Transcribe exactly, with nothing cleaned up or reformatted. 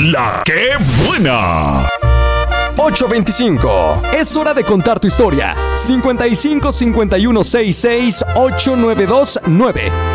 La que buena. ocho veinticinco. Es hora de contar tu historia. cincuenta y cinco cincuenta y uno sesenta y seis ocho nueve dos nueve.